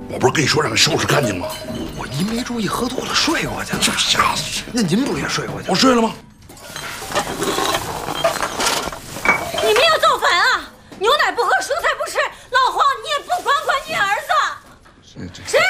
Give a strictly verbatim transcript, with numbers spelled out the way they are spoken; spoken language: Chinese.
我不是跟你说让你收拾干净吗？ 我一没注意，喝多了睡过去了。 这瞎子！ 那您不是也睡过去？ 我睡了吗？ 你们要造反啊！牛奶不喝，蔬菜不吃，老黄你也不管管你儿子？谁？